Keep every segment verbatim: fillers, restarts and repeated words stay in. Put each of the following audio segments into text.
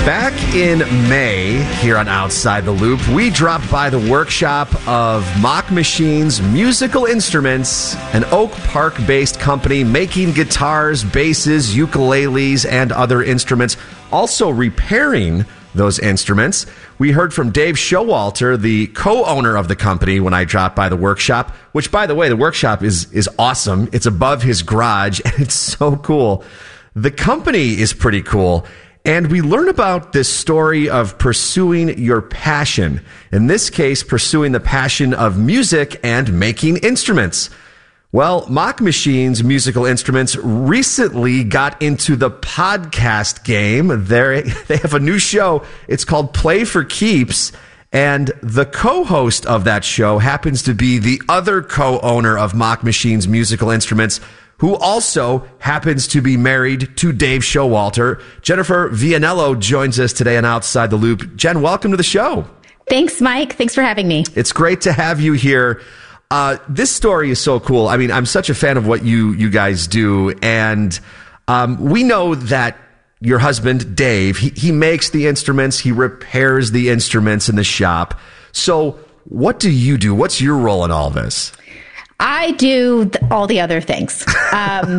Back in May, here on Outside the Loop, we dropped by the workshop of Mock Machines Musical Instruments, an Oak Park-based company making guitars, basses, ukuleles, and other instruments, also repairing those instruments. We heard from Dave Showalter, the co-owner of the company, when I dropped by the workshop, which, by the way, the workshop is, is awesome. It's above his garage, and it's so cool. The company is pretty cool. And we learn about this story of pursuing your passion. In this case, pursuing the passion of music and making instruments. Well, Mock Machines Musical Instruments recently got into the podcast game. They're, they have a new show. It's called Play for Keeps. And the co-host of that show happens to be the other co-owner of Mock Machines Musical Instruments, who also happens to be married to Dave Showalter. Jennifer Vianello joins us today on Outside the Loop. Jen, welcome to the show. Thanks, Mike. Thanks for having me. It's great to have you here. Uh, this story is so cool. I mean, I'm such a fan of what you, you guys do. And um, we know that your husband, Dave, he, he makes the instruments. He repairs the instruments in the shop. So what do you do? What's your role in all this? I do th- all the other things. Um,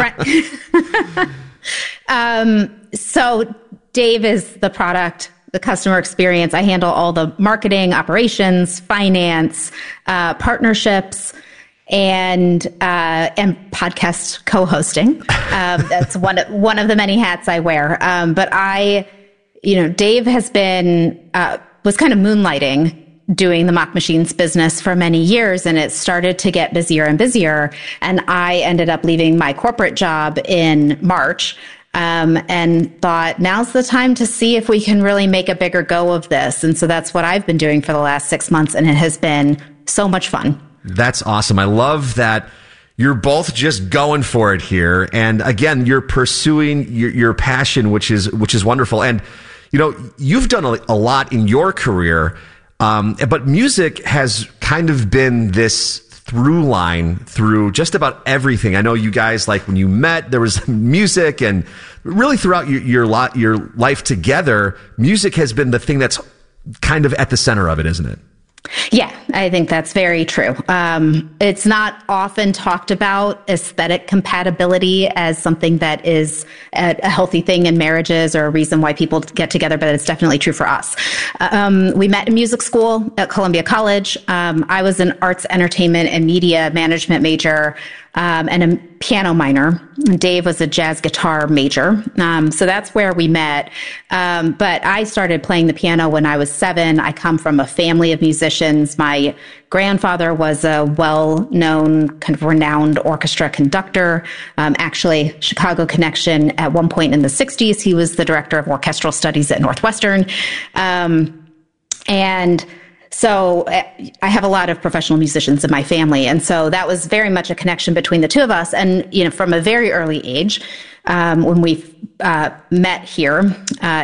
um, so Dave is the product, the customer experience. I handle all the marketing, operations, finance, uh, partnerships, and uh, and podcast co-hosting. Um, that's one of, one of the many hats I wear. Um, but I, you know, Dave has been uh, was kind of moonlighting doing the Mock Machines business for many years, and it started to get busier and busier. And I ended up leaving my corporate job in March, um, and thought now's the time to see if we can really make a bigger go of this. And so that's what I've been doing for the last six months, and it has been so much fun. That's awesome. I love that you're both just going for it here. And again, you're pursuing your, your passion, which is, which is wonderful. And, you know, you've done a, a lot in your career. Um, but music has kind of been this through line through just about everything. I know you guys, like when you met, there was music, and really throughout your your, lot, your life together, music has been the thing that's kind of at the center of it, isn't it? Yeah, I think that's very true. Um, it's not often talked about, aesthetic compatibility, as something that is a, a healthy thing in marriages or a reason why people get together, but it's definitely true for us. Um, we met in music school at Columbia College. Um, I was an arts, entertainment, and media management major, um, and a piano minor. Dave was a jazz guitar major. Um, so that's where we met. Um, but I started playing the piano when I was seven. I come from a family of musicians. My grandfather was a well-known, kind of renowned orchestra conductor. Um, actually, Chicago connection at one point in the sixties. He was the director of orchestral studies at Northwestern. Um, and So I have a lot of professional musicians in my family. And so that was very much a connection between the two of us. And, you know, from a very early age, um, when we uh, met here uh,